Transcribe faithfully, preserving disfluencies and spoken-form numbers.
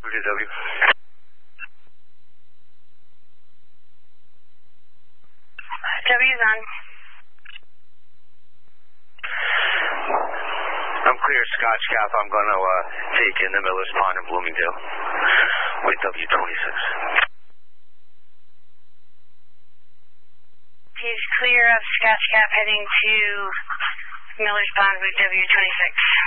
W. W's on. I'm clear, Scotch Cap. I'm going to uh, take in the Miller's Pond in Bloomingdale with W twenty-six. He's clear of Scotch Cap heading to Miller's Pond with W twenty-six.